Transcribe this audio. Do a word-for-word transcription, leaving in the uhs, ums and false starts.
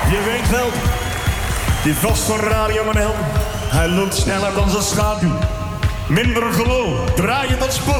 Je weet wel, die vast van Radio Manel. Hij loopt sneller dan zijn schaduw. Minder geloof, draai je dat spoor.